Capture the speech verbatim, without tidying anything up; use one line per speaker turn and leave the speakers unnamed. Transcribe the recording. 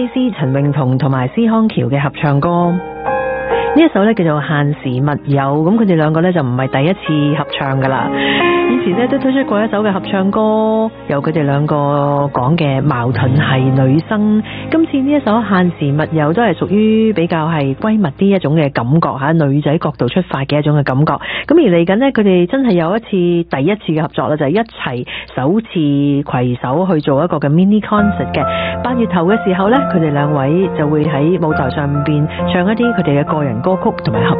菲斯、陳詠彤同埋施康橋嘅合唱歌。呢一首咧叫做限時密友，咁佢哋兩個咧就唔係第一次合唱噶啦，以前咧都推出過一首嘅合唱歌，由佢哋兩個講嘅矛盾係女生。今次呢一首限時密友都係屬於比較係閨蜜啲一種嘅感覺吓，女仔角度出發嘅一種嘅感覺。咁而嚟緊呢，佢哋真係有一次第一次嘅合作啦，就係一齊首次攜手去做一個嘅 mini concert 嘅。八月頭嘅時候呢，佢哋兩位就會喺舞台上邊唱一啲佢哋嘅個人歌曲同埋合